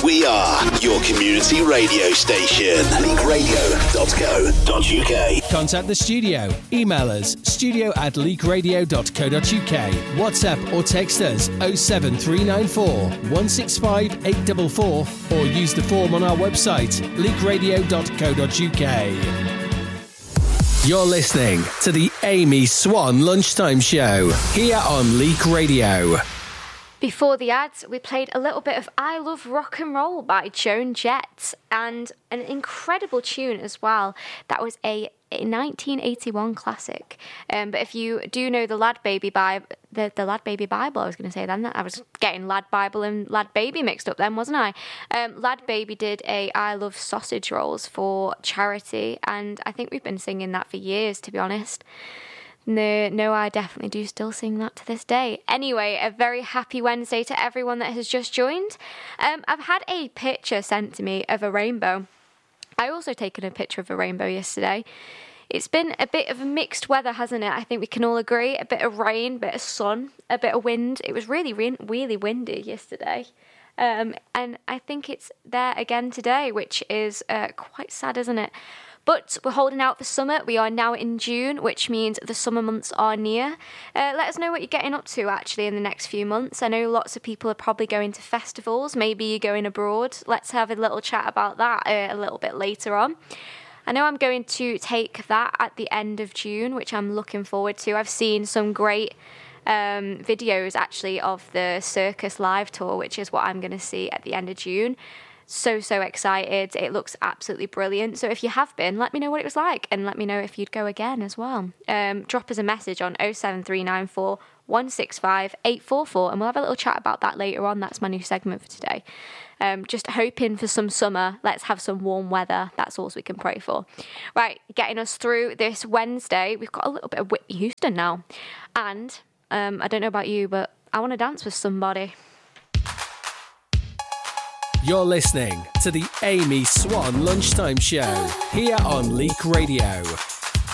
We are your community radio station. leakradio.co.uk. Contact the studio. Email us studio@leakradio.co.uk. WhatsApp or text us 07394 165 844 or use the form on our website leakradio.co.uk. You're listening to the Amy Swan Lunchtime Show here on Leak Radio. Before the ads, we played a little bit of I Love Rock and Roll by Joan Jett, and an incredible tune as well. That was a 1981 classic. But if you do know the Lad Baby Bible, the Lad Baby Bible, I was going to say then, I was getting Lad Bible and Lad Baby mixed up then, wasn't I? Lad Baby did a I Love Sausage Rolls for charity, and I think we've been singing that for years, to be honest. No, I definitely do still sing that to this day. Anyway, a very happy Wednesday to everyone that has just joined. I've had a picture sent to me of a rainbow. I also taken a picture of a rainbow yesterday. It's been a bit of mixed weather, hasn't it? I think we can all agree. A bit of rain, a bit of sun, a bit of wind. It was really windy yesterday. And I think it's there again today, which is quite sad, isn't it? But we're holding out for summer. We are now in June, which means the summer months are near. Let us know what you're getting up to, actually, in the next few months. I know lots of people are probably going to festivals. Maybe you're going abroad. Let's have a little chat about that a little bit later on. I know I'm going to take that at the end of June, which I'm looking forward to. I've seen some great videos, actually, of the Circus Live Tour, which is what I'm going to see at the end of June. So excited. It looks absolutely brilliant. So if you have been, let me know what it was like, and let me know if you'd go again as well. Drop us a message on 07394 165 844 and we'll have a little chat about that later on. That's my new segment for today. Just hoping for some summer. Let's have some warm weather. That's all we can pray for. Right, getting us through this Wednesday, we've got a little bit of Whitney Houston now. And I don't know about you, but I want to dance with somebody. You're listening to the Amy Swan Lunchtime Show here on Leak Radio.